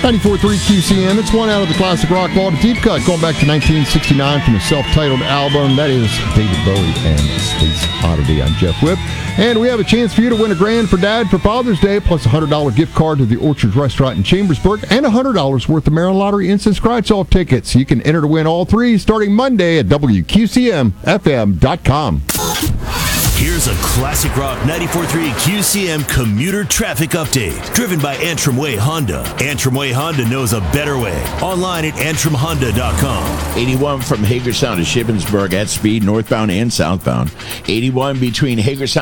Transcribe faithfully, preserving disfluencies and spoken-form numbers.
ninety-four point three Q C M. It's one out of the classic rock vault, a deep cut going back to nineteen sixty-nine from the self-titled album. That is David Bowie and Space Oddity. I'm Jeff Whip. And we have a chance for you to win a grand for Dad for Father's Day, plus a one hundred dollars gift card to the Orchard Restaurant in Chambersburg, and one hundred dollars worth of Maryland Lottery Instant Scratch-Off tickets. You can enter to win all three starting Monday at W Q C M F M dot com. Here's a classic rock ninety-four point three Q C M commuter traffic update, driven by Antrim Way Honda. Antrim Way Honda knows a better way. Online at antrim honda dot com. eighty-one from Hagerstown to Shippensburg at speed, northbound and southbound. eighty-one between Hagerstown